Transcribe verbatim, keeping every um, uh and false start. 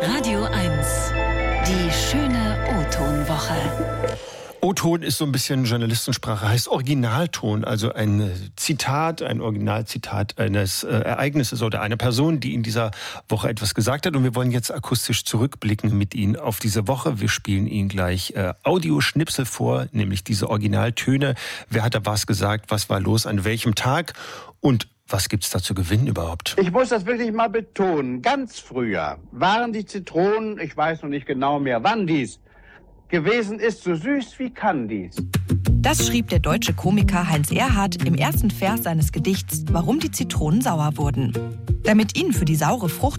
Radio eins. Die schöne O-Ton-Woche. O-Ton ist so ein bisschen Journalistensprache, heißt Originalton, also ein Zitat, ein Originalzitat eines äh, Ereignisses oder einer Person, die in dieser Woche etwas gesagt hat. Und wir wollen jetzt akustisch zurückblicken mit Ihnen auf diese Woche. Wir spielen Ihnen gleich äh, Audioschnipsel vor, nämlich diese Originaltöne. Wer hat da was gesagt, was war los, an welchem Tag und was gibt's da zu gewinnen überhaupt? Ich muss das wirklich mal betonen. Ganz früher waren die Zitronen, ich weiß noch nicht genau mehr, wann dies gewesen ist, so süß wie Kandis. Das schrieb der deutsche Komiker Heinz Erhardt im ersten Vers seines Gedichts »Warum die Zitronen sauer wurden«. Damit ihn für die saure Frucht